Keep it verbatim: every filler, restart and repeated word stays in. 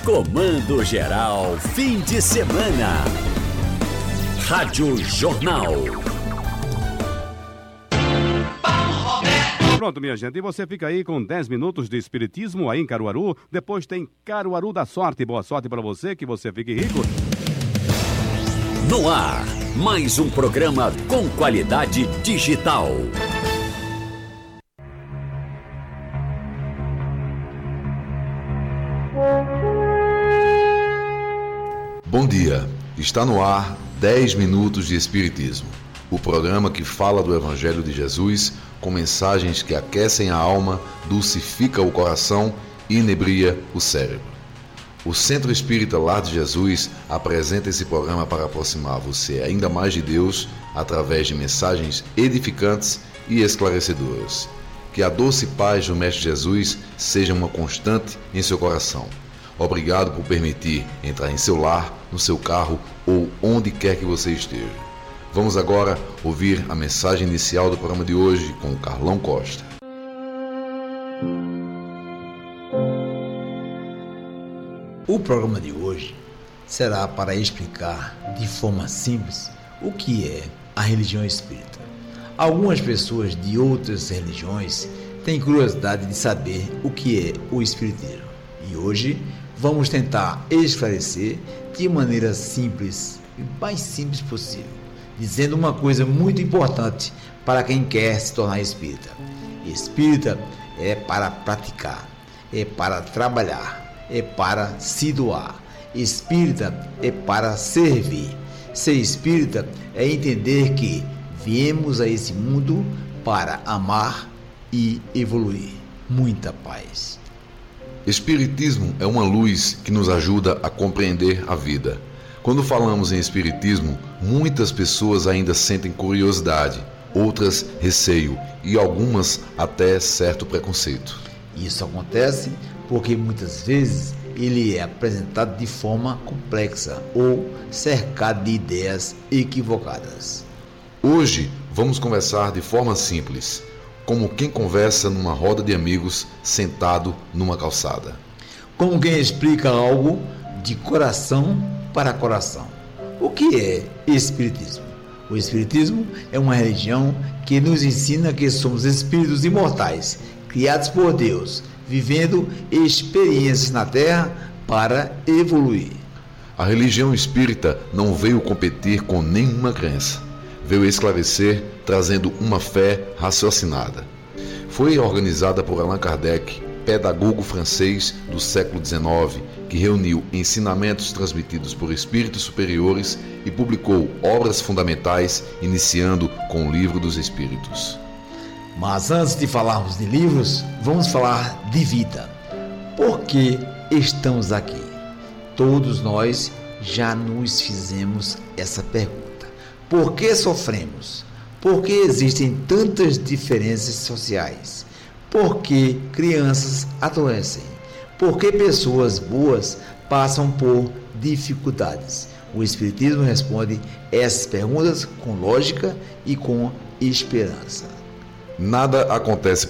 Comando Geral, fim de semana. Rádio Jornal. Pronto, minha gente, e você fica aí com dez minutos de espiritismo aí em Caruaru. Depois tem Caruaru da Sorte. Boa sorte para você, que você fique rico. No ar, mais um programa com qualidade digital. Bom dia, está no ar dez minutos de Espiritismo, o programa que fala do Evangelho de Jesus com mensagens que aquecem a alma, dulcifica o coração e inebria o cérebro. O Centro Espírita Lar de Jesus apresenta esse programa para aproximar você ainda mais de Deus através de mensagens edificantes e esclarecedoras. Que a doce paz do Mestre Jesus seja uma constante em seu coração. Obrigado por permitir entrar em seu lar, no seu carro ou onde quer que você esteja. Vamos agora ouvir a mensagem inicial do programa de hoje com o Carlão Costa. O programa de hoje será para explicar de forma simples o que é a religião espírita. Algumas pessoas de outras religiões têm curiosidade de saber o que é o espiritismo. E hoje vamos tentar esclarecer de maneira simples, o mais simples possível, dizendo uma coisa muito importante para quem quer se tornar espírita. Espírita é para praticar, é para trabalhar, é para se doar. Espírita é para servir. Ser espírita é entender que viemos a esse mundo para amar e evoluir. Muita paz. Espiritismo é uma luz que nos ajuda a compreender a vida. Quando falamos em espiritismo, muitas pessoas ainda sentem curiosidade, outras receio e algumas até certo preconceito. Isso acontece porque muitas vezes ele é apresentado de forma complexa ou cercado de ideias equivocadas. Hoje vamos conversar de forma simples, como quem conversa numa roda de amigos sentado numa calçada. Como quem explica algo de coração para coração. O que é Espiritismo? O Espiritismo é uma religião que nos ensina que somos espíritos imortais, criados por Deus, vivendo experiências na Terra para evoluir. A religião espírita não veio competir com nenhuma crença. Veio esclarecer, trazendo uma fé raciocinada. Foi organizada por Allan Kardec, pedagogo francês do século dezenove, que reuniu ensinamentos transmitidos por espíritos superiores e publicou obras fundamentais, iniciando com o Livro dos Espíritos. Mas antes de falarmos de livros, vamos falar de vida. Por que estamos aqui? Todos nós já nos fizemos essa pergunta. Por que sofremos? Por que existem tantas diferenças sociais? Por que crianças adoecem? Por que pessoas boas passam por dificuldades? O Espiritismo responde essas perguntas com lógica e com esperança. Nada acontece